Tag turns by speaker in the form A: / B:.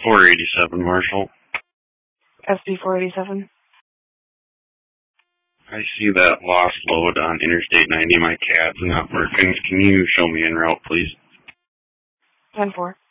A: 487, Marshall.
B: SB 487.
A: I see that lost load on Interstate 90. My CAD's not working. Can you show me en route, please?
B: 10-4.